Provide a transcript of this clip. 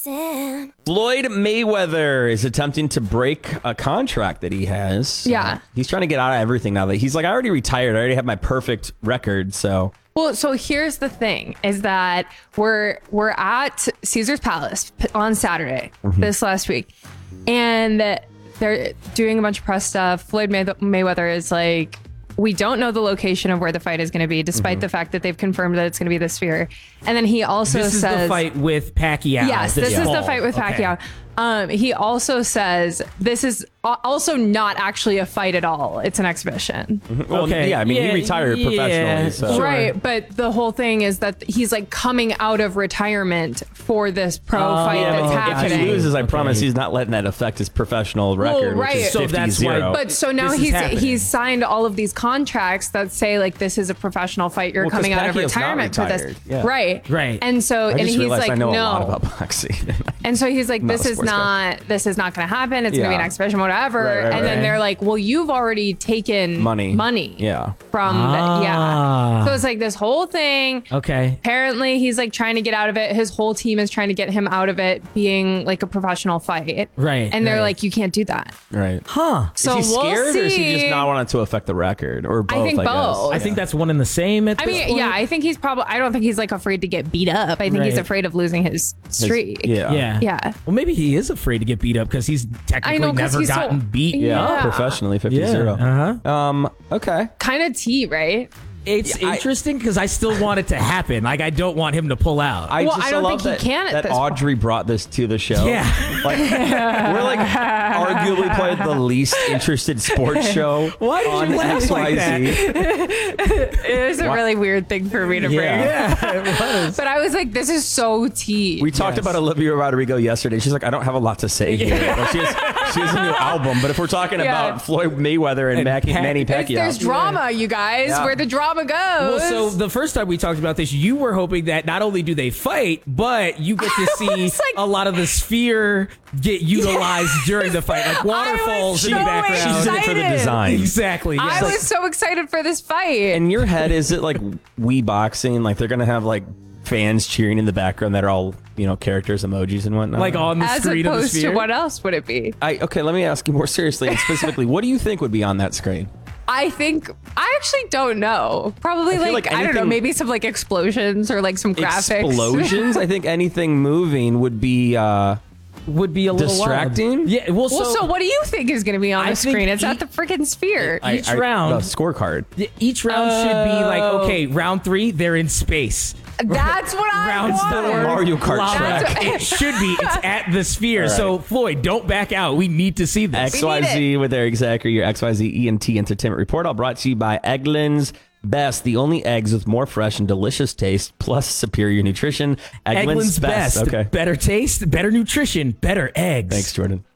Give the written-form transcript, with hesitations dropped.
Floyd Mayweather is attempting to break a contract that he has. Yeah. He's trying to get out of everything now that he's like, I already retired. I already have my perfect record. So Well, so here's the thing is that we're at Caesar's Palace on Saturday, this last week, and they're doing a bunch of press stuff. Floyd Mayweather is like, we don't know the location of where the fight is going to be, despite the fact that they've confirmed that it's going to be the Sphere. And then he also This is the fight with Pacquiao. Yes, this is the fight with Okay. Pacquiao. He also says this is also not actually a fight at all. It's an exhibition. well, Okay. yeah, I mean, Yeah, he retired yeah, professionally. So. sure. Right, but the whole thing is that he's like coming out of retirement for this pro fight that's If happening. he loses, I promise he's not letting that affect his professional record, right. which is So 50-0. that's why- But so now This is happening. he's signed all of these contracts that say like this is a professional fight. You're Well, 'cause coming out of Pacquiao's not retirement for this, retired. Yeah. right? Right. And so I and just he's realized like, I know a no. lot about boxing. And so he's like, Not this a is sports guy. not going to happen. It's going to be an Yeah. exhibition, whatever. Right, and then right. they're like, well, you've already taken Money. Yeah. from Ah. So it's like this whole thing. Okay. Apparently he's like trying to get out of it. His whole team is trying to get him out of it being like a professional fight. Right, And they're right. like, you can't do that. Right. Huh. So is he we'll scared see. or is he just not wanting to affect the record? Or both, I think guess. both. I think that's one and the same at I this mean, point. yeah, I think he's probably, I don't think he's like afraid to get beat up. I think he's Right. afraid of losing his streak. Yeah. Yeah. Yeah. Well, maybe he is afraid to get beat up because he's technically I know, 'cause never he's so- gotten beat. Yeah. Yeah. Professionally, 50-0. Uh-huh. Okay. Kind of tea, right? It's interesting because I still want it to happen. Like, I don't want him to pull out. I Well, just I don't love think he can at that this point. Audrey brought this to the show. Yeah. Like, we're like arguably probably the least interested sports show Why did you on laugh like XYZ. It was a really weird thing for me to bring. yeah, it was. But I was like, this is so tea. We talked about Olivia Rodrigo yesterday. She's like, I don't have a lot to say here. Like, she has a new album. But if we're talking Yeah. about Floyd Mayweather and Manny Pacquiao. There's drama, you guys, Yeah. where the drama goes. Well, so the first time we talked about this, you were hoping that not only do they fight, but you get to see was like- a lot of the Sphere get utilized during the fight, like waterfalls in the so background. She's in it for the design. Exactly. I yes. was so excited for this fight. In your head, is it like Wii boxing? Like they're going to have like fans cheering in the background that are all, characters, emojis and whatnot? like on the As screen of the opposed to Sphere. what else would it be? Okay, let me ask you more seriously and specifically, what do you think would be on that screen? I actually don't know. Probably feel like like I don't know, anything- maybe some like explosions or like some graphics. Explosions? I think anything moving would be would be a little distracting. wild. Yeah. Well, Well, so what do you think is going to be on I the think screen? It's at the freaking Sphere. Each round- the scorecard. each round should be like, okay, round 3, they're in space. That's what I Round want. 4, Mario Kart lava. track. It should be. It's at the Sphere. So Floyd, don't back out. We need to see this. XYZ with Eric Zachary, your XYZ ENT Entertainment Report, all brought to you by Eggland's Best, the only eggs with more fresh and delicious taste, plus superior nutrition. Eggland's Best. Okay. Better taste, better nutrition, better eggs. Thanks, Jordan.